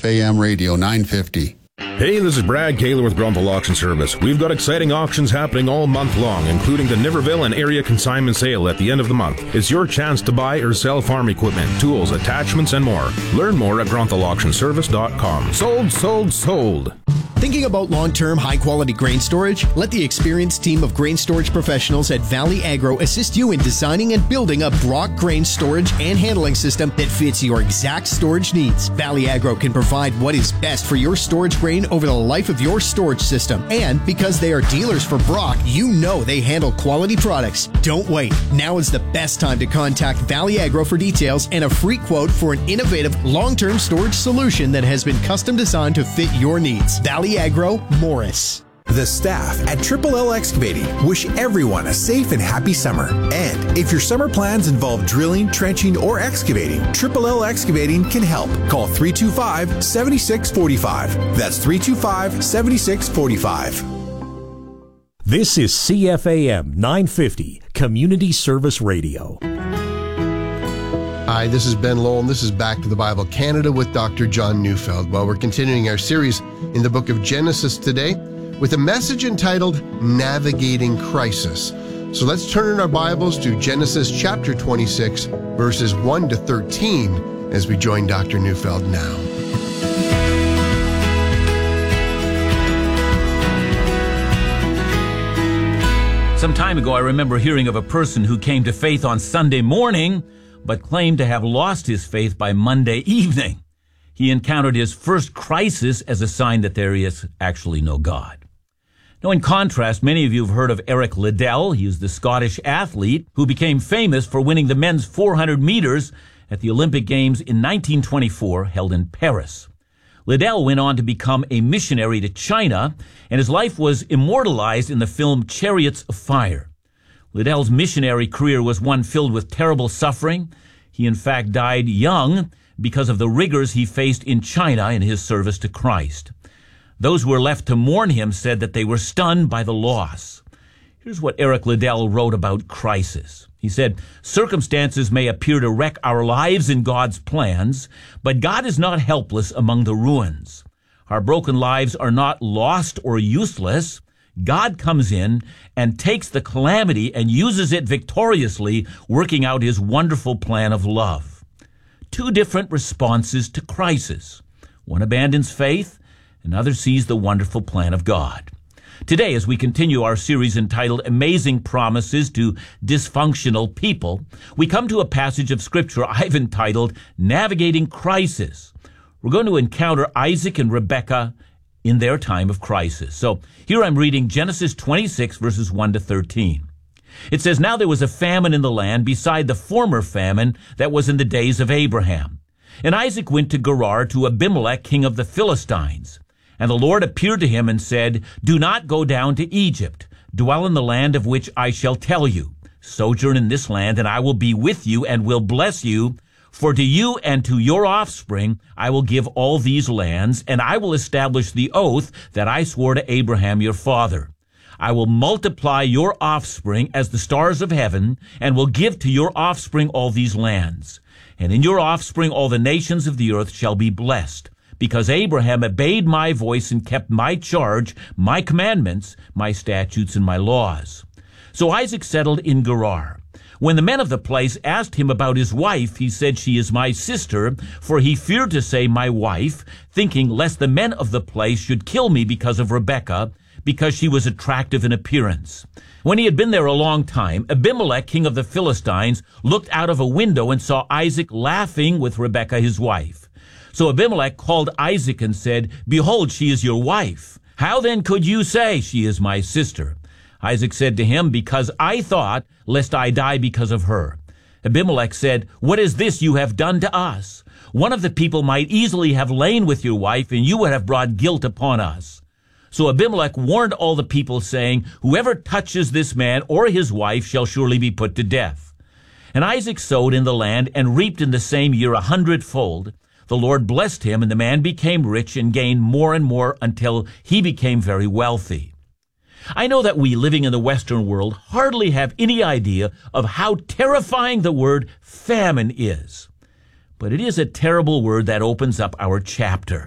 CFAM Radio 950. Hey, this is Brad Kaler with Grunthal Auction Service. We've got exciting auctions happening all month long, including the Niverville and area consignment sale at the end of the month. It's your chance to buy or sell farm equipment, tools, attachments, and more. Learn more at grunthauctionservice.com. Sold, sold, sold. Thinking about long-term, high-quality grain storage? Let the experienced team of grain storage professionals at Valley Agro assist you in designing and building a Brock grain storage and handling system that fits your exact storage needs. Valley Agro can provide what is best for your storage grain over the life of your storage system. And because they are dealers for Brock, you know they handle quality products. Don't wait. Now is the best time to contact Valley Agro for details and a free quote for an innovative long-term storage solution that has been custom designed to fit your needs. Valley Agro, Morris. The staff at Triple L Excavating wish everyone a safe and happy summer. And if your summer plans involve drilling, trenching, or excavating, Triple L Excavating can help. Call 325-7645. That's 325-7645. This is CFAM 950, Community Service Radio. Hi, this is Ben Lowell, and this is Back to the Bible Canada with Dr. John Neufeld. Well, we're continuing our series in the book of Genesis today with a message entitled Navigating Crisis. So let's turn in our Bibles to Genesis chapter 26, verses 1 to 13, as we join Dr. Neufeld now. Some time ago, I remember hearing of a person who came to faith on Sunday morning, but claimed to have lost his faith by Monday evening. He encountered his first crisis as a sign that there is actually no God. Now, in contrast, many of you have heard of Eric Liddell. He is the Scottish athlete who became famous for winning the men's 400 meters at the Olympic Games in 1924, held in Paris. Liddell went on to become a missionary to China, and his life was immortalized in the film Chariots of Fire. Liddell's missionary career was one filled with terrible suffering. He, in fact, died young because of the rigors he faced in China in his service to Christ. Those who were left to mourn him said that they were stunned by the loss. Here's what Eric Liddell wrote about crisis. He said, "Circumstances may appear to wreck our lives in God's plans, but God is not helpless among the ruins. Our broken lives are not lost or useless. God comes in and takes the calamity and uses it victoriously, working out his wonderful plan of love." Two different responses to crisis. One abandons faith, another sees the wonderful plan of God. Today, as we continue our series entitled Amazing Promises to Dysfunctional People, we come to a passage of Scripture I've entitled Navigating Crisis. We're going to encounter Isaac and Rebekah in their time of crisis. So here I'm reading Genesis 26, verses 1 to 13. It says, "Now there was a famine in the land beside the former famine that was in the days of Abraham. And Isaac went to Gerar to Abimelech, king of the Philistines. And the Lord appeared to him and said, 'Do not go down to Egypt. Dwell in the land of which I shall tell you. Sojourn in this land, and I will be with you and will bless you. For to you and to your offspring I will give all these lands, and I will establish the oath that I swore to Abraham your father. I will multiply your offspring as the stars of heaven, and will give to your offspring all these lands. And in your offspring all the nations of the earth shall be blessed, because Abraham obeyed my voice and kept my charge, my commandments, my statutes, and my laws.' So Isaac settled in Gerar. When the men of the place asked him about his wife, he said, 'She is my sister,' for he feared to say 'my wife,' thinking lest the men of the place should kill me because of Rebekah, because she was attractive in appearance. When he had been there a long time, Abimelech, king of the Philistines, looked out of a window and saw Isaac laughing with Rebekah his wife. So Abimelech called Isaac and said, 'Behold, she is your wife. How then could you say, she is my sister?' Isaac said to him, 'Because I thought, lest I die because of her.' Abimelech said, 'What is this you have done to us? One of the people might easily have lain with your wife, and you would have brought guilt upon us.' So Abimelech warned all the people, saying, 'Whoever touches this man or his wife shall surely be put to death.' And Isaac sowed in the land and reaped in the same year 100-fold. The Lord blessed him, and the man became rich and gained more and more until he became very wealthy." I know that we living in the Western world hardly have any idea of how terrifying the word famine is. But it is a terrible word that opens up our chapter.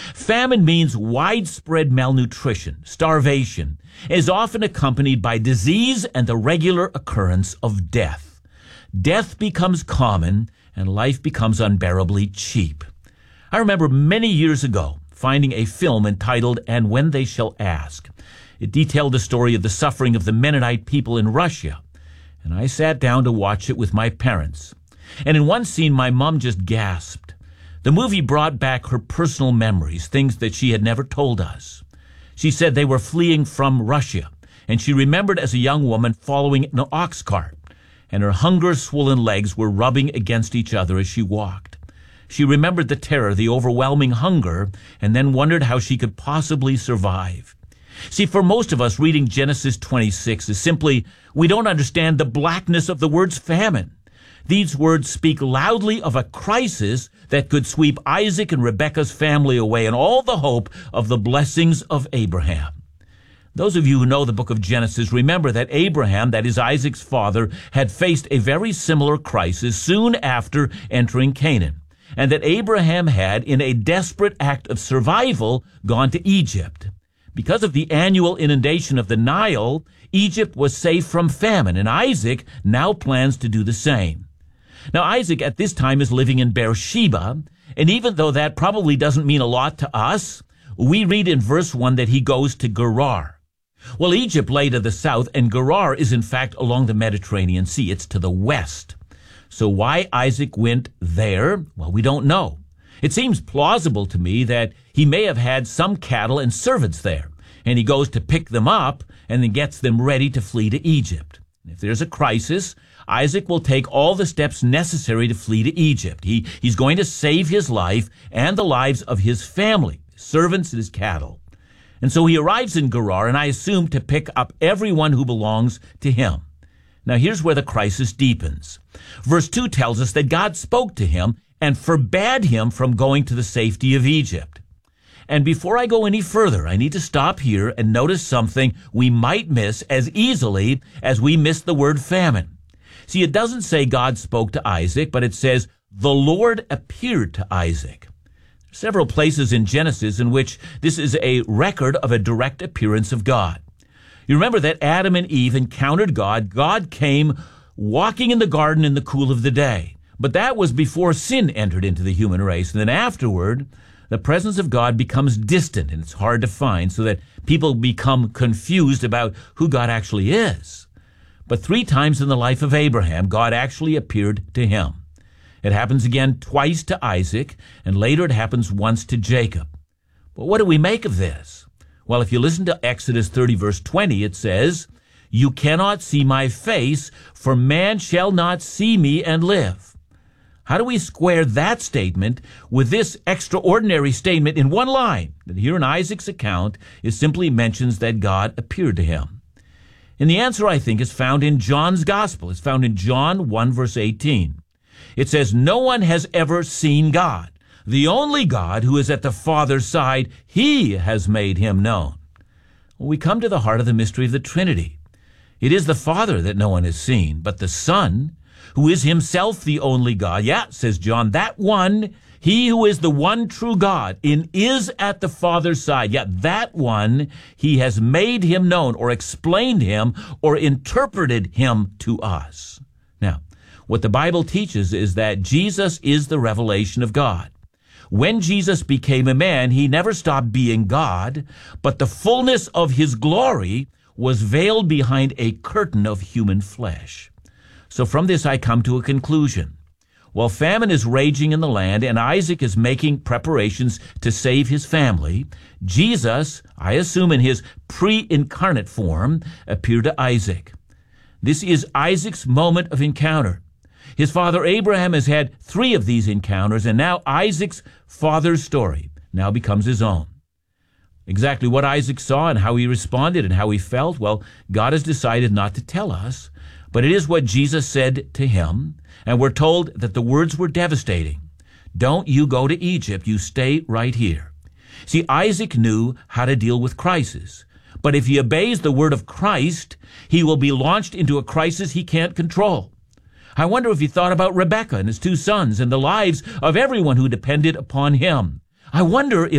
Famine means widespread malnutrition, starvation, and is often accompanied by disease and the regular occurrence of death. Death becomes common, and life becomes unbearably cheap. I remember many years ago finding a film entitled And When They Shall Ask. It detailed the story of the suffering of the Mennonite people in Russia, and I sat down to watch it with my parents. And in one scene, my mom just gasped. The movie brought back her personal memories, things that she had never told us. She said they were fleeing from Russia, and she remembered as a young woman following an ox cart, and her hunger-swollen legs were rubbing against each other as she walked. She remembered the terror, the overwhelming hunger, and then wondered how she could possibly survive. See, for most of us, reading Genesis 26 is simply, we don't understand the blackness of the words famine. These words speak loudly of a crisis that could sweep Isaac and Rebekah's family away and all the hope of the blessings of Abraham. Those of you who know the book of Genesis remember that Abraham, that is Isaac's father, had faced a very similar crisis soon after entering Canaan, and that Abraham had, in a desperate act of survival, gone to Egypt. Because of the annual inundation of the Nile, Egypt was safe from famine, and Isaac now plans to do the same. Now, Isaac at this time is living in Beersheba, and even though that probably doesn't mean a lot to us, we read in verse 1 that he goes to Gerar. Well, Egypt lay to the south, and Gerar is in fact along the Mediterranean Sea. It's to the west. So why Isaac went there? Well, we don't know. It seems plausible to me that he may have had some cattle and servants there, and he goes to pick them up and then gets them ready to flee to Egypt. If there's a crisis, Isaac will take all the steps necessary to flee to Egypt. He's going to save his life and the lives of his family, his servants and his cattle. And so he arrives in Gerar, and I assume to pick up everyone who belongs to him. Now here's where the crisis deepens. Verse 2 tells us that God spoke to him and forbade him from going to the safety of Egypt. And before I go any further, I need to stop here and notice something we might miss as easily as we miss the word famine. See, it doesn't say God spoke to Isaac, but it says the Lord appeared to Isaac. Several places in Genesis in which this is a record of a direct appearance of God. You remember that Adam and Eve encountered God. God came walking in the garden in the cool of the day. But that was before sin entered into the human race. And then afterward, the presence of God becomes distant, and it's hard to find, so that people become confused about who God actually is. But 3 times in the life of Abraham, God actually appeared to him. It happens again twice to Isaac, and later it happens once to Jacob. But what do we make of this? Well, if you listen to Exodus 30, verse 20, it says, "You cannot see my face, for man shall not see me and live." How do we square that statement with this extraordinary statement in one line that here in Isaac's account is simply mentions that God appeared to him? And the answer, I think, is found in John's Gospel. It's found in John 1, verse 18. It says, "No one has ever seen God. The only God who is at the Father's side, he has made him known." Well, we come to the heart of the mystery of the Trinity. It is the Father that no one has seen, but the Son, who is himself the only God. Yeah, says John, that one, he who is the one true God and is at the Father's side. Yeah, that one, he has made him known or explained him or interpreted him to us. Now, what the Bible teaches is that Jesus is the revelation of God. When Jesus became a man, he never stopped being God, but the fullness of his glory was veiled behind a curtain of human flesh. So from this I come to a conclusion. While famine is raging in the land and Isaac is making preparations to save his family, Jesus, I assume in his pre-incarnate form, appeared to Isaac. This is Isaac's moment of encounter. His father Abraham has had 3 of these encounters, and now Isaac's father's story now becomes his own. Exactly what Isaac saw and how he responded and how he felt, well, God has decided not to tell us, but it is what Jesus said to him, and we're told that the words were devastating. Don't you go to Egypt, you stay right here. See, Isaac knew how to deal with crisis, but if he obeys the word of Christ, he will be launched into a crisis he can't control. I wonder if he thought about Rebekah and his 2 sons and the lives of everyone who depended upon him. I wonder if